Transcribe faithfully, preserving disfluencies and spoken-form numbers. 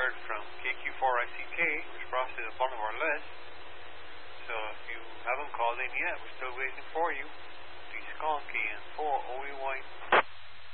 heard from K Q four I C K, which brought us to the bottom of our list. So if you haven't called in yet, we're still waiting for you. Please call K N four O A Y.